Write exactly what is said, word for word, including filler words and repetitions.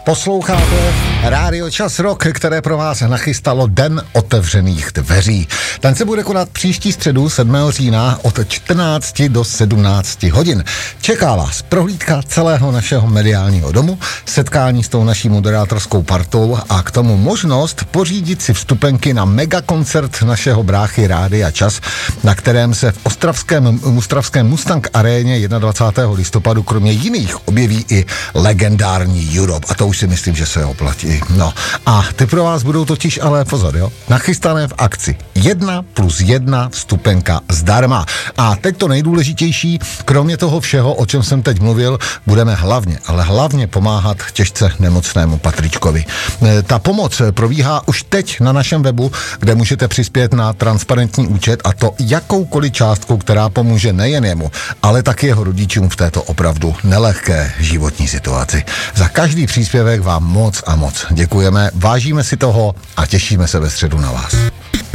Posloucháte Rádio Čas Rock, které pro vás nachystalo Den otevřených dveří. Ten se bude konat příští středu sedmého října od čtrnácti do sedmnácti hodin. Čeká vás prohlídka celého našeho mediálního domu, setkání s tou naší moderátorskou partou a k tomu možnost pořídit si vstupenky na megakoncert našeho bráchy Rádia Čas, na kterém se v ostravském, ostravském Mustang aréně dvacátého prvního listopadu kromě jiných objeví i legendární Europe. A to už si myslím, že se oplatí. No a ty pro vás budou totiž, ale pozor, jo, nachystané v akci. Jedna plus jedna vstupenka zdarma. A teď to nejdůležitější, kromě toho všeho, o čem jsem teď mluvil, budeme hlavně, ale hlavně pomáhat těžce nemocnému Patričkovi. E, ta pomoc probíhá už teď na našem webu, kde můžete přispět na transparentní účet, a to jakoukoliv částkou, která pomůže nejen jemu, ale taky jeho rodičům v této opravdu nelehké životní situaci. Za každý příspěvek vám moc a moc děkujeme, vážíme si toho a těšíme se ve středu na vás.